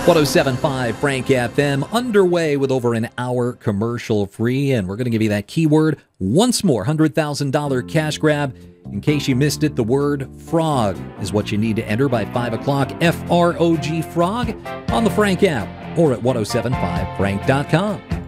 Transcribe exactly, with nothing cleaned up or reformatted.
one oh seven point five Frank F M, underway with over an hour commercial free, and we're going to give you that keyword once more. one hundred thousand dollars cash grab. In case you missed it, the word frog is what you need to enter by five o'clock. F R O G, frog, on the Frank app or at ten seventy-five frank dot com.